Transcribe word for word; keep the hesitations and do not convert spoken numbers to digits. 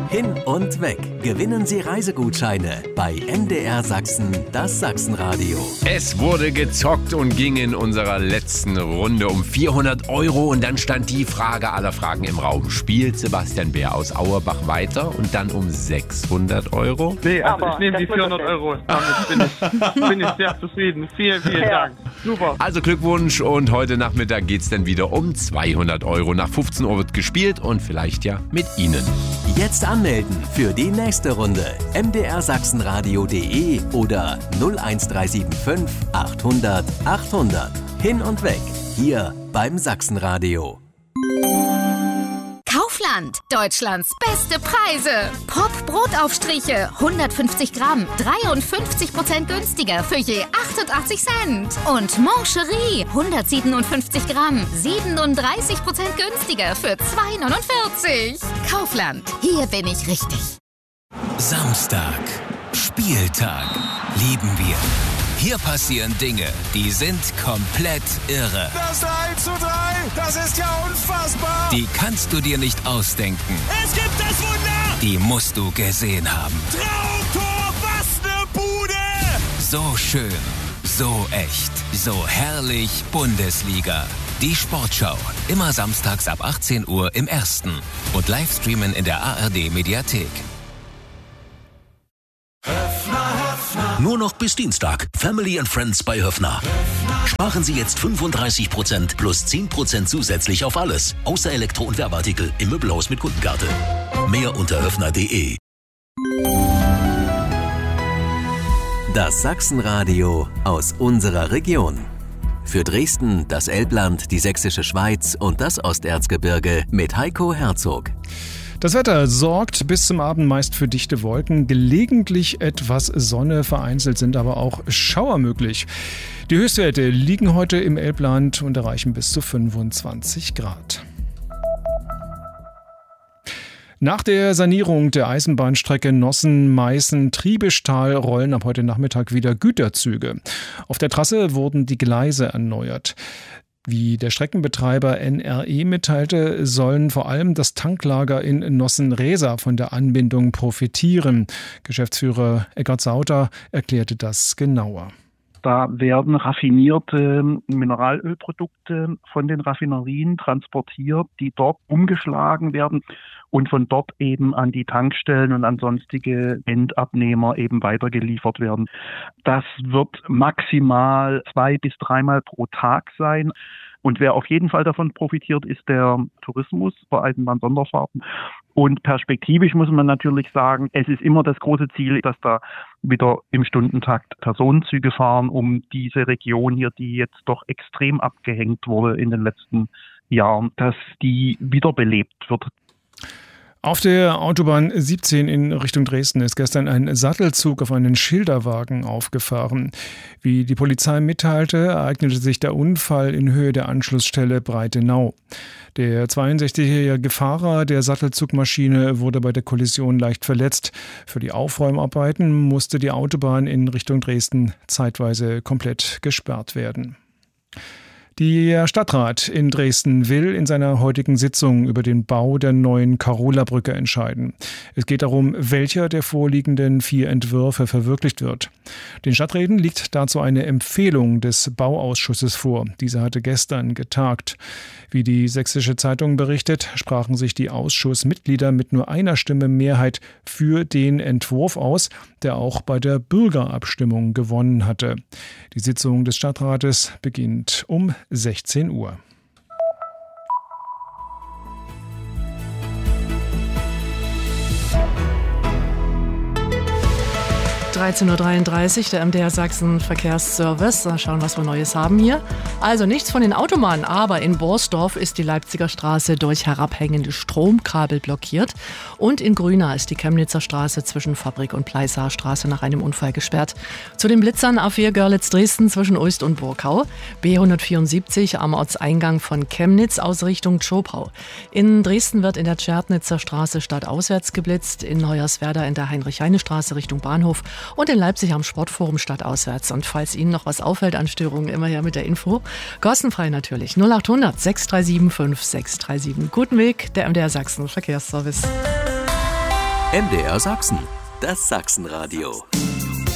Hin und weg. Gewinnen Sie Reisegutscheine bei M D R Sachsen, das Sachsenradio. Es wurde gezockt und ging in unserer letzten Runde um vierhundert Euro. Und dann stand die Frage aller Fragen im Raum. Spielt Sebastian Bär aus Auerbach weiter und dann um sechshundert Euro? Nee, also ich nehme die vierhundert Euro. Damit bin ich, bin ich sehr zufrieden. Vielen, vielen ja. Dank. Super. Also Glückwunsch und heute Nachmittag geht's dann wieder um zweihundert Euro. Nach fünfzehn Uhr wird gespielt und vielleicht ja mit Ihnen. Jetzt anmelden für die nächste Runde. m d r sachsenradio punkt de oder null eins drei sieben fünf achthundert achthundert. Hin und weg. Hier beim Sachsenradio. Kaufland. Deutschlands beste Preise. Pop-Brotaufstriche. hundertfünfzig Gramm. dreiundfünfzig Prozent günstiger für je achtundachtzig Cent. Und Mancherie. hundertsiebenundfünfzig Gramm. siebenunddreißig Prozent günstiger für zwei neunundvierzig. Kaufland. Hier bin ich richtig. Samstag. Spieltag. Lieben wir. Hier passieren Dinge, die sind komplett irre. Das eins zu drei, das ist ja unfassbar. Die kannst du dir nicht ausdenken. Es gibt das Wunder. Die musst du gesehen haben. Traumtor, was ne Bude. So schön, so echt, so herrlich Bundesliga. Die Sportschau, immer samstags ab achtzehn Uhr im Ersten und Livestreamen in der A R D-Mediathek. Nur noch bis Dienstag. Family and Friends bei Höffner. Sparen Sie jetzt fünfunddreißig Prozent plus zehn Prozent zusätzlich auf alles. Außer Elektro- und Werbeartikel im Möbelhaus mit Kundenkarte. Mehr unter höffner punkt de. Das Sachsenradio aus unserer Region. Für Dresden, das Elbland, die Sächsische Schweiz und das Osterzgebirge mit Heiko Herzog. Das Wetter sorgt bis zum Abend meist für dichte Wolken, gelegentlich etwas Sonne, vereinzelt sind aber auch Schauer möglich. Die Höchstwerte liegen heute im Elbland und erreichen bis zu fünfundzwanzig Grad. Nach der Sanierung der Eisenbahnstrecke Nossen-Meißen-Triebischtal rollen ab heute Nachmittag wieder Güterzüge. Auf der Trasse wurden die Gleise erneuert. Wie der Streckenbetreiber N R E mitteilte, sollen vor allem das Tanklager in Nossen-Resa von der Anbindung profitieren. Geschäftsführer Eckart Sauter erklärte das genauer. Da werden raffinierte Mineralölprodukte von den Raffinerien transportiert, die dort umgeschlagen werden und von dort eben an die Tankstellen und an sonstige Endabnehmer eben weitergeliefert werden. Das wird maximal zwei bis dreimal pro Tag sein. Und wer auf jeden Fall davon profitiert, ist der Tourismus bei Eisenbahn-Sonderfahrten. Und perspektivisch muss man natürlich sagen, es ist immer das große Ziel, dass da wieder im Stundentakt Personenzüge fahren, um diese Region hier, die jetzt doch extrem abgehängt wurde in den letzten Jahren, dass die wiederbelebt wird. Auf der Autobahn siebzehn in Richtung Dresden ist gestern ein Sattelzug auf einen Schilderwagen aufgefahren. Wie die Polizei mitteilte, ereignete sich der Unfall in Höhe der Anschlussstelle Breitenau. Der zweiundsechzigjährige Fahrer der Sattelzugmaschine wurde bei der Kollision leicht verletzt. Für die Aufräumarbeiten musste die Autobahn in Richtung Dresden zeitweise komplett gesperrt werden. Der Stadtrat in Dresden will in seiner heutigen Sitzung über den Bau der neuen Karola-Brücke entscheiden. Es geht darum, welcher der vorliegenden vier Entwürfe verwirklicht wird. Den Stadträten liegt dazu eine Empfehlung des Bauausschusses vor. Dieser hatte gestern getagt. Wie die Sächsische Zeitung berichtet, sprachen sich die Ausschussmitglieder mit nur einer Stimme Mehrheit für den Entwurf aus, der auch bei der Bürgerabstimmung gewonnen hatte. Die Sitzung des Stadtrates beginnt um sechzehn Uhr. dreizehn Uhr dreiunddreißig, der M D R Sachsen Verkehrsservice. Mal schauen, was wir Neues haben hier. Also nichts von den Autobahnen, aber in Borsdorf ist die Leipziger Straße durch herabhängende Stromkabel blockiert. Und in Grünau ist die Chemnitzer Straße zwischen Fabrik und Pleißer Straße nach einem Unfall gesperrt. Zu den Blitzern A vier Görlitz-Dresden zwischen Ust und Burkau. B hundertvierundsiebzig am Ortseingang von Chemnitz aus Richtung Zschopau. In Dresden wird in der Tschertnitzer Straße stadtauswärts geblitzt. In Hoyerswerda in der Heinrich-Heine-Straße Richtung Bahnhof. Und in Leipzig am Sportforum stadtauswärts. Und falls Ihnen noch was auffällt an Störungen, immer her mit der Info. Kostenfrei natürlich. null acht hundert sechs drei sieben fünf sechs drei sieben. Guten Weg, der M D R Sachsen Verkehrsservice. M D R Sachsen, das Sachsenradio.